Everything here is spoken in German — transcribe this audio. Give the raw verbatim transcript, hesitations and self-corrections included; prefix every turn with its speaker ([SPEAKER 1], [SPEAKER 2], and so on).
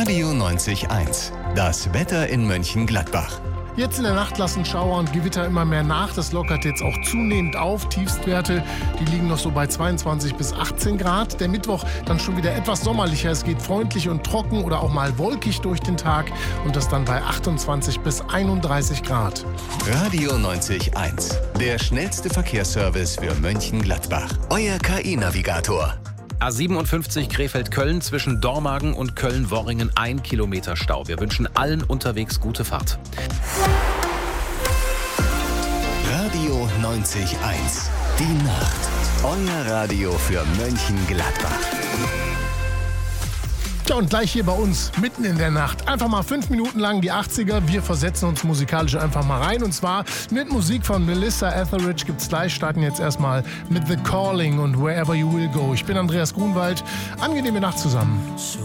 [SPEAKER 1] Radio neunzig eins. Das Wetter in Mönchengladbach.
[SPEAKER 2] Jetzt in der Nacht lassen Schauer und Gewitter immer mehr nach. Das lockert jetzt auch zunehmend auf. Tiefstwerte, die liegen noch so bei zweiundzwanzig bis achtzehn Grad. Der Mittwoch dann schon wieder etwas sommerlicher. Es geht freundlich und trocken oder auch mal wolkig durch den Tag. Und das dann bei achtundzwanzig bis einunddreißig Grad.
[SPEAKER 1] Radio neunzig eins. Der schnellste Verkehrsservice für Mönchengladbach. Euer K I-Navigator.
[SPEAKER 3] A siebenundfünfzig Krefeld-Köln zwischen Dormagen und Köln-Worringen ein Kilometer Stau. Wir wünschen allen unterwegs gute Fahrt.
[SPEAKER 1] Radio neunzig eins. Die Nacht. Euer Radio für Mönchengladbach.
[SPEAKER 2] Ja, und gleich hier bei uns, mitten in der Nacht. Einfach mal fünf Minuten lang die achtziger. Wir versetzen uns musikalisch einfach mal rein. Und zwar mit Musik von Melissa Etheridge gibt's gleich. Starten jetzt erstmal mit The Calling und Wherever You Will Go. Ich bin Andreas Grunwald. Angenehme Nacht zusammen.